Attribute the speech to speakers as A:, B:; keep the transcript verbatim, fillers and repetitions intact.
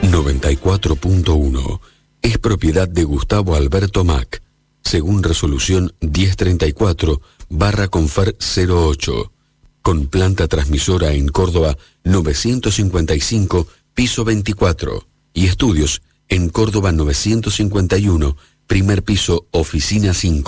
A: noventa y cuatro punto uno es propiedad de Gustavo Alberto Mac, según resolución diez treinta y cuatro barra Confer cero ocho, con planta transmisora en Córdoba novecientos cincuenta y cinco, piso veinticuatro, y estudios en Córdoba novecientos cincuenta y uno, primer piso, oficina cinco.